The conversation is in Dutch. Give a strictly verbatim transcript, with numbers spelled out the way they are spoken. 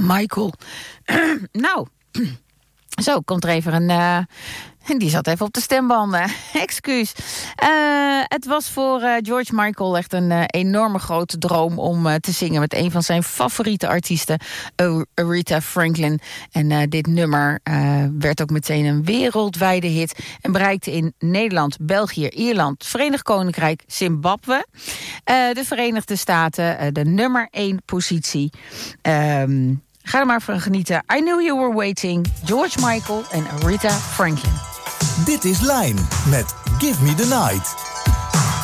Michael. nou, zo komt er even een... Uh, die zat even op de stembanden. Excuus. Uh, het was voor uh, George Michael echt een uh, enorme grote droom om uh, te zingen met een van zijn favoriete artiesten, Aretha Franklin. En uh, dit nummer uh, werd ook meteen een wereldwijde hit en bereikte in Nederland, België, Ierland, Verenigd Koninkrijk, Zimbabwe, uh, de Verenigde Staten, uh, de nummer één positie. Um, Ga er maar van genieten. I Knew You Were Waiting, George Michael en Aretha Franklin. Dit is Line met Give Me The Night.